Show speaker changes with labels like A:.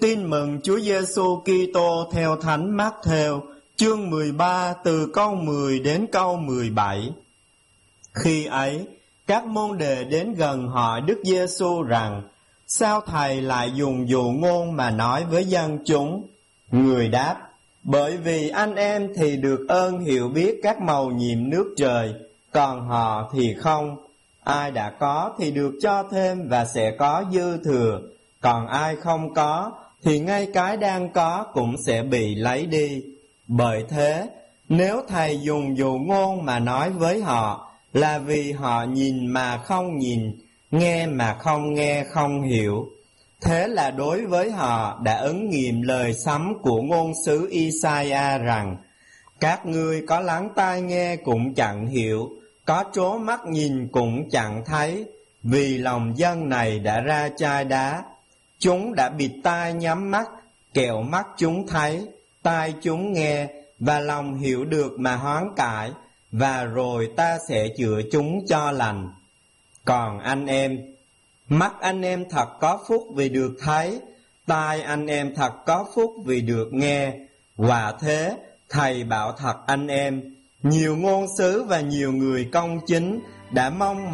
A: Tin mừng Chúa Giêsu Kitô theo Thánh Mát-thêu, chương 13 từ câu 10 đến câu 17. Khi ấy, các môn đệ đến gần hỏi Đức Giêsu rằng: sao thầy lại dùng dụ ngôn mà nói với dân chúng? Người đáp: bởi vì anh em thì được ơn hiểu biết các mầu nhiệm nước trời, còn họ thì không. Ai đã có thì được cho thêm và sẽ có dư thừa, còn ai không có thì ngay cái đang có cũng sẽ bị lấy đi. Bởi thế, nếu thầy dùng dụ ngôn mà nói với họ, là vì họ nhìn mà không nhìn, nghe mà không nghe không hiểu. Thế là đối với họ đã ứng nghiệm lời sấm của ngôn sứ Isaiah rằng: các ngươi có lắng tai nghe cũng chẳng hiểu, có trố mắt nhìn cũng chẳng thấy, vì lòng dân này đã ra chai đá. Chúng đã bịt tai nhắm mắt, kẻo mắt chúng thấy, tai chúng nghe, và lòng hiểu được mà hoán cải, và rồi ta sẽ chữa chúng cho lành. Còn anh em, mắt anh em thật có phúc vì được thấy, tai anh em thật có phúc vì được nghe. Quả thế, thầy bảo thật anh em, nhiều ngôn sứ và nhiều người công chính đã mong